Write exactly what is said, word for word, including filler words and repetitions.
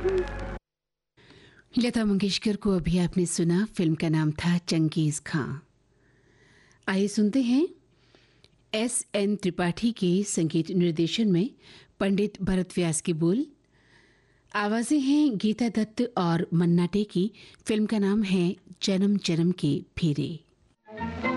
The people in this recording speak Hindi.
लता मंगेशकर को अभी आपने सुना, फिल्म का नाम था चंगेज खां। आइए सुनते हैं एस एन त्रिपाठी के संगीत निर्देशन में पंडित भरत व्यास के बोल। आवाजें हैं गीता दत्त और मन्ना डे की। फिल्म का नाम है जन्म जन्म के फेरे।